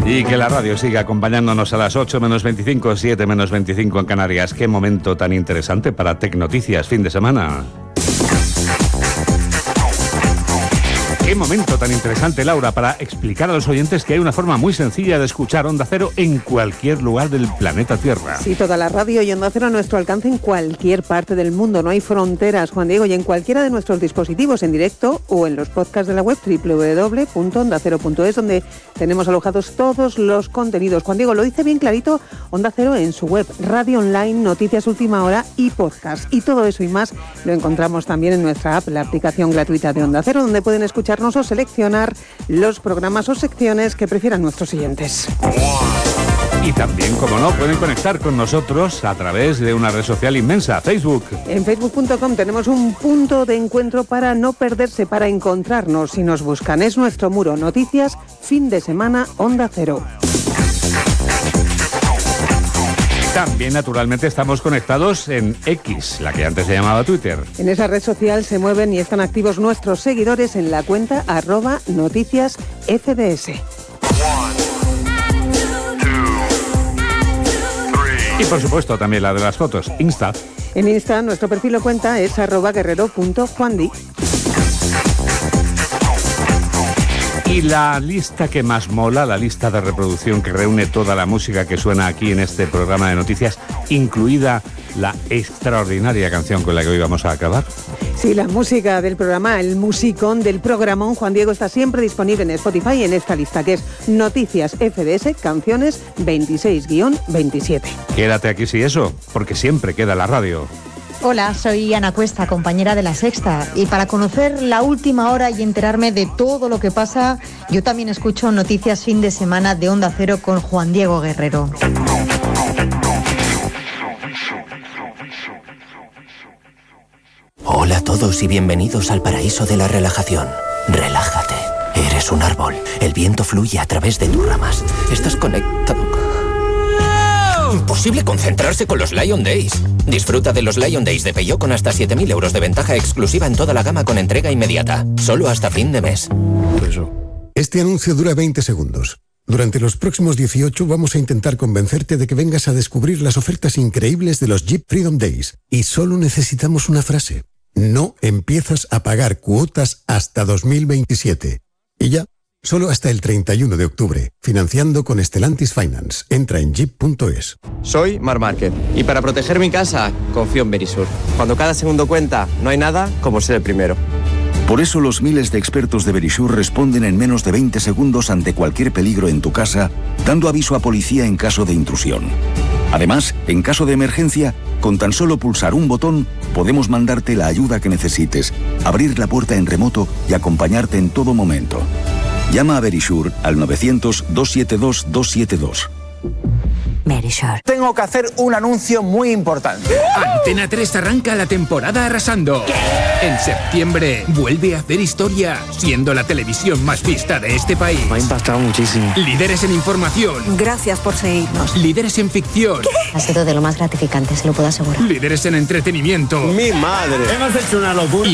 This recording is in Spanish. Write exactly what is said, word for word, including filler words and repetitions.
Y que la radio siga acompañándonos a las ocho menos veinticinco, siete menos veinticinco en Canarias. Qué momento tan interesante para Tecnoticias, fin de semana. Qué momento tan interesante, Laura, para explicar a los oyentes que hay una forma muy sencilla de escuchar Onda Cero en cualquier lugar del planeta Tierra. Sí, toda la radio y Onda Cero a nuestro alcance en cualquier parte del mundo. No hay fronteras, Juan Diego, y en cualquiera de nuestros dispositivos en directo o en los podcasts de la web doble u doble u doble u punto onda cero punto es, donde tenemos alojados todos los contenidos. Juan Diego, lo dice bien clarito Onda Cero en su web, radio online, noticias última hora y podcast. Y todo eso y más lo encontramos también en nuestra app, la aplicación gratuita de Onda Cero, donde pueden escuchar o seleccionar los programas o secciones que prefieran nuestros oyentes. Y también, como no, pueden conectar con nosotros a través de una red social inmensa, Facebook. En facebook punto com tenemos un punto de encuentro para no perderse, para encontrarnos. Si nos buscan, es nuestro muro, Noticias, Fin de Semana, Onda Cero. También, naturalmente, estamos conectados en X, la que antes se llamaba Twitter. En esa red social se mueven y están activos nuestros seguidores en la cuenta arroba noticias F D S. Y, por supuesto, también la de las fotos, Insta. En Insta, nuestro perfil o cuenta es arroba guerrero punto juandi. Y la lista que más mola, la lista de reproducción que reúne toda la música que suena aquí en este programa de noticias, incluida la extraordinaria canción con la que hoy vamos a acabar. Sí, la música del programa, el musicón del programón, Juan Diego, está siempre disponible en Spotify en esta lista, que es Noticias F D S, canciones veintiséis guión veintisiete. Quédate aquí si eso, porque siempre queda la radio. Hola, soy Ana Cuesta, compañera de La Sexta, y para conocer la última hora y enterarme de todo lo que pasa, yo también escucho Noticias Fin de Semana de Onda Cero con Juan Diego Guerrero. Hola a todos y bienvenidos al paraíso de la relajación. Relájate, eres un árbol, el viento fluye a través de tus ramas, estás conectado con... Imposible concentrarse con los Lion Days. Disfruta de los Lion Days de Peugeot con hasta siete mil euros de ventaja exclusiva en toda la gama con entrega inmediata. Solo hasta fin de mes. Este anuncio dura veinte segundos. Durante los próximos dieciocho vamos a intentar convencerte de que vengas a descubrir las ofertas increíbles de los Jeep Freedom Days. Y solo necesitamos una frase. No empiezas a pagar cuotas hasta dos mil veintisiete. Y ya. Solo hasta el treinta y uno de octubre, financiando con Stellantis Finance. Entra en jeep punto es. Soy Mar Márquez y para proteger mi casa confío en Verisur. Cuando cada segundo cuenta, no hay nada como ser el primero. Por eso los miles de expertos de Verisur responden en menos de veinte segundos ante cualquier peligro en tu casa, dando aviso a policía en caso de intrusión. Además, en caso de emergencia, con tan solo pulsar un botón, podemos mandarte la ayuda que necesites, abrir la puerta en remoto y acompañarte en todo momento. Llama a Verisur al novecientos, doscientos setenta y dos, doscientos setenta y dos. Verisur. Tengo que hacer un anuncio muy importante. Antena tres arranca la temporada arrasando. ¿Qué? En septiembre vuelve a hacer historia, siendo la televisión más vista de este país. Me ha impactado muchísimo. Líderes en información. Gracias por seguirnos. Líderes en ficción. ¿Qué? Ha sido de lo más gratificante, se lo puedo asegurar. Líderes en entretenimiento. ¡Mi madre! Hemos hecho una locura. Y